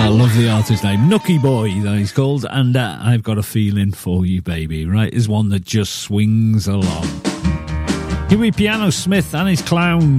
I love the artist name. Nookie Boy, that he's called. And I've Got a Feeling for You, Baby, right, is one that just swings along. Huey Piano Smith and his clown.